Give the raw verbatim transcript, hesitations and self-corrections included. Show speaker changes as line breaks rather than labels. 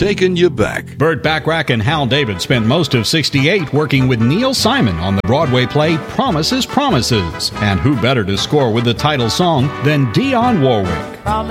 taking you back.
Burt Bacharach and Hal David spent most of sixty-eight working with Neil Simon on the Broadway play Promises, Promises. And who better to score with the title song than Dionne Warwick?
Promises.